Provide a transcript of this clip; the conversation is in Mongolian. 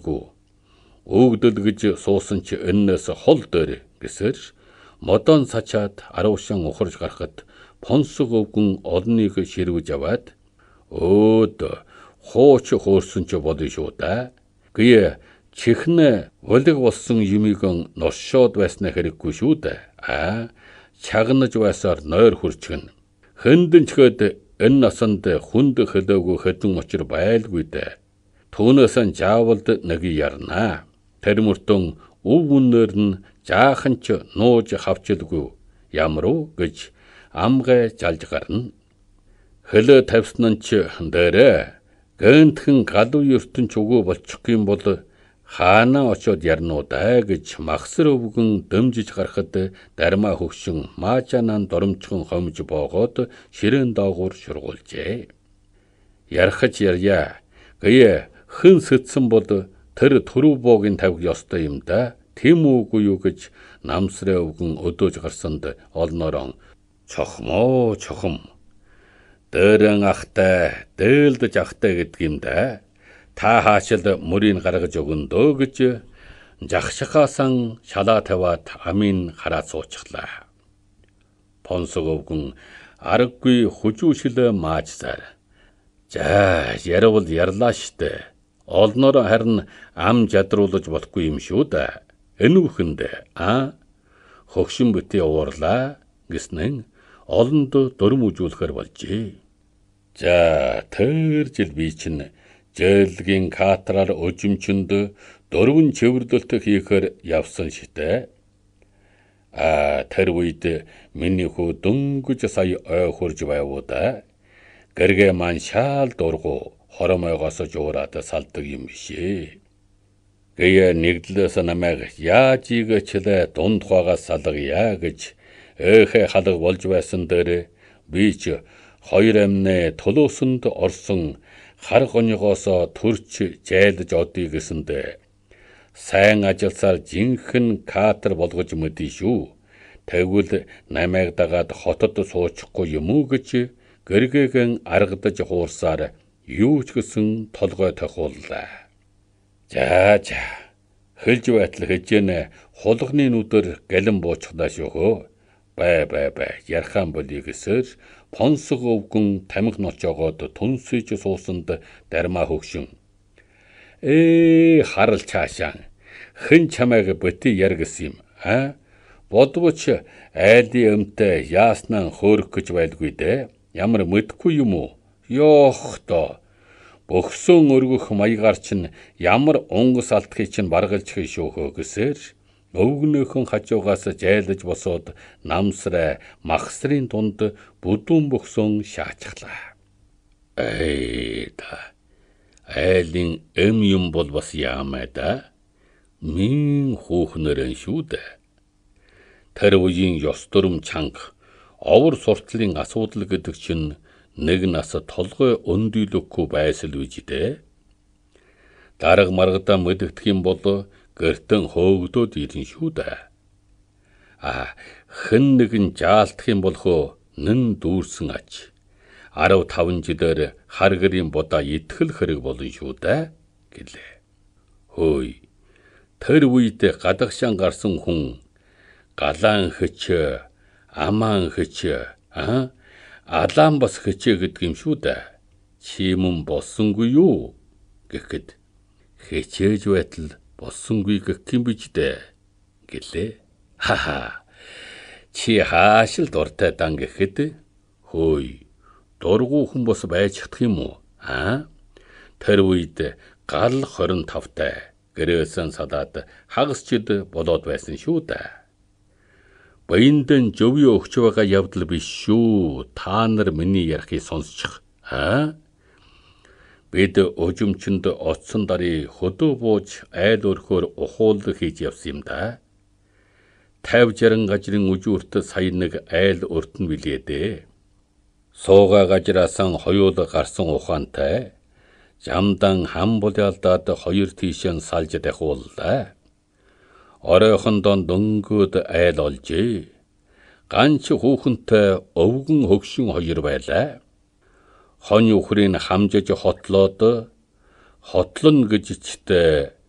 хэлгүй. Өөгдөл гэж суусан чи эннээс хол дээр гэсээр модон сачаад аруушан ухарж гарахад Понсог өвгөн олныг ширвэж аваад өөд хууч хөөрсөн ч бодно шүү да. Гээ чихнэ олиг болсон юмыг норшоод байснаа хэрэггүй шүү да. Чагнаж байсаар нойр хүрчгэн. Хөндөнчгöd энэ насанд хүнд хөлөөгүй хэдэн учир байлгүй да. Түүнээс жаавалд нэг ярнаа. Тэр мөртөн өв үнээр нь жаахан ч нууж хавчилгүй ямар уу гэж амгай жалж гарна. Хөлөө тавьсан нь ч дээрээ гэнтхэн галуу ертөнч өгөө болчих юм бол хаана очоод ярнуудаа гэж махсар өвгөн дэмжиж гарахад дармаа хөгшин маачаанан доромчхон хомж боогоод ширээн доогуур шургуулжээ. Ярахч ярья. Гээ хэн сэтсэн бол тэр төрөв боогийн тавих ёстой юм да. Тийм үгүй юу гэж намсраа өвгөн өдөөж гарсанд олноорон чохмоо чохом. Дээрэн ахтай, дээлдэж ахтай гэдэг юм да. Та хаачил мөрийг гаргаж өгөндөө гэж жахшихаасан шалаа таваад амийн хараа суучихлаа. Понсог өвгөн аргагүй хүжүүшил маажсаар. За, ярвал ярлаа штэ. Олноор харин ам жадруулж болохгүй юм шүү да. Энүүхэнд хөгшин бити уурлаа гэснэн олонд дөрм үзүүлэхэр болжээ. За, тэр жил би чинь жээлгийн катраар өжимчөнд дөрвөн чивэрлэлт хийхээр явсан шитэ. Тэр үед миний хүү дөнгөж сая ой хурж байвуу да. Гэргээ маань шаал дургу хоромойгоос жуураад салдаг юм бишээ. Гээ нэгдлээс намайг яаж игэчлээ дунд хуагаас салгая гэж эхэ халаг болж байсан дээр би ч 2 амнэ төлөөсөнд орсон хар гонёгоос төрч жайлж одъё гэсэндэ сайн ажилласаар жинхэнэ катер болгож мэдээ шүү. Тэгвэл намайг дагаад хотод суучихгүй юм уу гэж гэргээгэн аргадаж хуурсаар юу ч гэсэн толгой тохиуллаа. За хэлж байтал хэжээнэ хулганы нүдээр гален буучихлаа шүү. Бай ярхан болий гэсээр Понсог өвгөн тамхи ночоогоод түнсэж суусанд дармаа хөгшин. Харал цаашаа. Хэн чамайг бити яр гэсэн юм? Бодвоч айлын өмтэй яаснаа хөөрөх гэж байлгүй дээ. Ямар мэдхгүй юм уу? Ёохто. Бөхсөн өргөх маягаар чинь ямар унгас алдахыг чинь баргалж хийшөөхөө гэсээр өвгнөөхөн хажуугаас жайлж босоод намсраа махсрын тунд бүдүүн бөхсөн шаачихлаа. Айлын юм бол бас яамаа да. Мин хүүхнэрэн шүү дээ. Тэр үеийн ёс дүрм чанга овор суртлын асуудал гэдэг чинь нэг нас толгой өндөлөхгүй байсал үж дээ. Дарга маргадаа мэдэгдэх юм бол гэртэн хөөгдөөд ирэн шүү дээ. Хэн нэгэн жаалтах юм болохоо нэн дүүрсэн аж. 15 жилээр хар гэрийн будаа итгэл хэрэг болно шүү дээ гэлээ. Хөөе. Тэр үед гадагшаан гарсан хүн галаан хэч, амаан хэч, алаан бас хэчээ гэдэг юм шүү дээ. Чимэн болсонгүй юу гэхэд хэчээж байтал болсонгүй гэх юм биш дээ гэлээ. Чи хаашил дуртай дан гэхэд хөөе. Дургу хүн бас байж чадах юм уу? Тэр үед гал 25-тай гэрээсэн салаад хагасчд болоод байсан шүү дээ. Баяндэн жөвөө өгч байгаа явдал биш шүү. Та нар миний ярихыг сонсчих. Бид өжимчөнд оцсон дарыг хөдөө бууж айл өрхөөр ухуул хийж явсан юм да. 50-60 гажрын үжүүрт сая нэг айл өртөн билээ дээ. Сууга гажраасан хоёул гарсан ухаантай жамдан хам булялдаад 2 тийшэн салж дахиуллаа. Оройхондоо дөнгөд айл олжээ. Ганч хүүхэнтэй өвгөн хөгшин 2 байлаа. Хонь үхрийг хамжиж хотлоод хотлон гэж чтэй